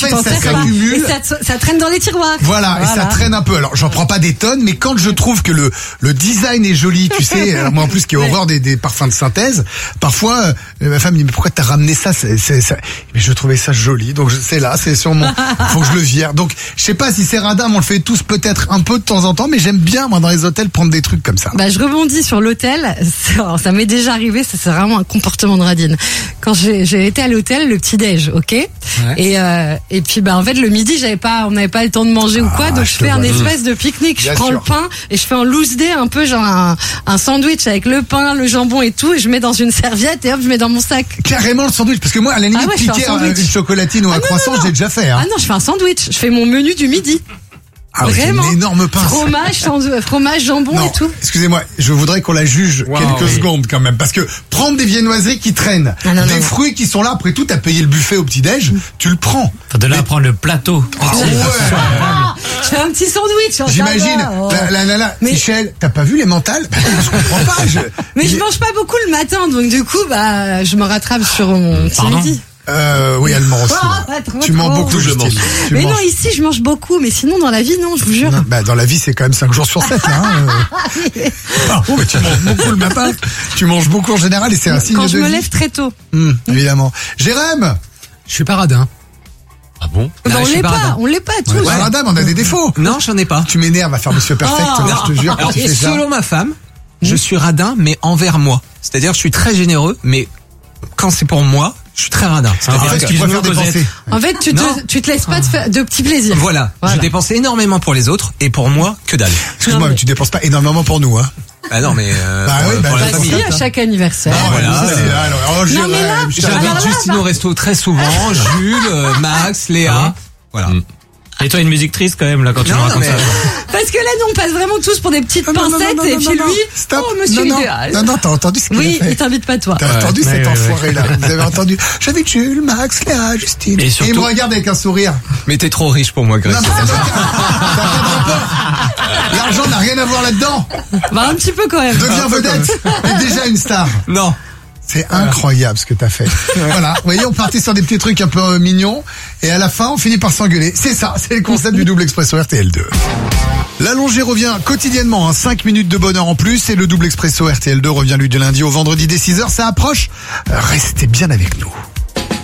fait, t'en ça sers pas. s'accumule. Et ça traîne dans les tiroirs. Voilà, et ça traîne un peu. Alors, j'en prends pas des tonnes, mais quand je trouve que le design est joli, tu sais, alors moi en plus qui ai horreur des parfums de synthèse, parfois ma femme me dit mais pourquoi t'as ramené ça, mais je trouvais ça joli, donc c'est sur mon, faut que je le vire. Donc je sais pas si c'est radin, mais on le fait tous peut-être un peu de temps en temps, mais j'aime bien moi dans les hôtels prendre des trucs comme ça. Bah je rebondis sur l'hôtel, ça m'est déjà arrivé, c'est vraiment un comportement de radine. Quand j'ai été à l'hôtel, le petit déj, ok, et puis bah en fait le midi on n'avait pas le temps de manger ou quoi, donc je fais un espèce de pique-nique, je prends le pain et je fais en loose day un peu genre un sandwich avec le pain, le jambon et tout, et je mets dans une serviette et hop je mets dans mon sac. Carrément le sandwich, parce que moi à la limite piquer une chocolatine ou un croissant, j'ai déjà fait. Hein. Ah non, je fais un sandwich, je fais mon menu du midi. Ah vraiment, une énorme pince. Fromage, jambon et tout. Excusez-moi, je voudrais qu'on la juge quelques secondes quand même, parce que prendre des viennoiseries qui traînent, des fruits qui sont là, après tout, t'as payé le buffet au petit-déj, tu le prends. Enfin, de là à prendre le plateau. Je fais un petit sandwich. J'imagine. Michel, t'as pas vu les mentales? Je comprends pas. Mais je mange pas beaucoup le matin, donc du coup, bah, je me rattrape sur mon petit midi. Oui, elle mange aussi. Tu manges beaucoup, je mange. Mais non, ici, je mange beaucoup, mais sinon, dans la vie, non, je vous jure. Non, bah, dans la vie, c'est quand même 5 jours sur 7, là. Mais tu manges beaucoup le matin. Tu manges beaucoup en général et c'est un signe de vie. Quand je me lève très tôt. Évidemment. Jérém! Je suis pas radin. Ah bon? On l'est pas tous. Ouais, radin, on a des défauts. Non, j'en ai pas. Tu m'énerves à faire Monsieur Perfect, là, je te jure. Alors, selon ma femme, je suis radin, mais envers moi. C'est-à-dire, je suis très généreux, mais quand c'est pour moi, je suis très radin. En fait, tu te laisses pas de petits plaisirs. Voilà. Je dépense énormément pour les autres et pour moi, que dalle. Excuse-moi, mais tu dépenses pas énormément pour nous, hein. Ah non, mais pour la famille. Si, à chaque anniversaire. Non, mais là, j'invite Justine au resto très souvent, Jules, Max, Léa. Voilà. Et toi, une musique triste quand même, là, quand tu me racontes ça. Parce que là, nous, on passe vraiment tous pour des petites pincettes, et puis lui, monsieur idéal. Non, t'as entendu ce qu'il a fait? Oui, il t'invite pas, toi. T'as entendu cet enfoiré-là? Vous avez entendu? J'invite Jules, Max, Léa, Justine. Et il me regarde avec un sourire. Mais t'es trop riche pour moi, Greg. L'argent n'a rien à voir là-dedans. Bah, un petit peu quand même. Deviens vedette. T'es déjà une star. Non. C'est incroyable ce que t'as fait. Voilà. Vous voyez, on partait sur des petits trucs un peu mignons. Et à la fin, on finit par s'engueuler. C'est ça. C'est le concept du double expresso RTL2. L'allongé revient quotidiennement, 5 minutes de bonheur en plus. Et le double expresso RTL2 revient lui du lundi au vendredi dès 6h. Ça approche. Restez bien avec nous.